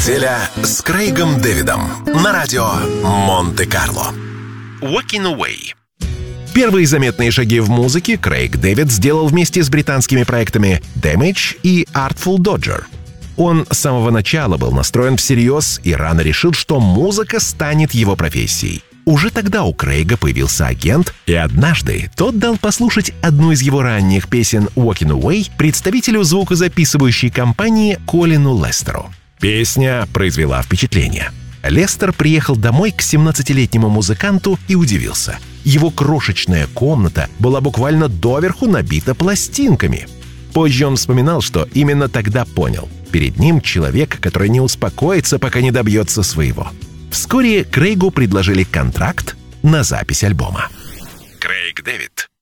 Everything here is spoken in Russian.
Неделя с Крэйгом Дэвидом на радио Монте-Карло. Walking Away. Первые заметные шаги в музыке Крэйг Дэвид сделал вместе с британскими проектами Damage и Artful Dodger. Он с самого начала был настроен всерьез и рано решил, что музыка станет его профессией. Уже тогда у Крэйга появился агент, и однажды тот дал послушать одну из его ранних песен «Walking Away» представителю звукозаписывающей компании Колину Лестеру. Песня произвела впечатление. Лестер приехал домой к 17-летнему музыканту и удивился. Его крошечная комната была буквально доверху набита пластинками. Позже он вспоминал, что именно тогда понял. Перед ним человек, который не успокоится, пока не добьется своего. Вскоре Крэйгу предложили контракт на запись альбома. Крэйг Дэвид.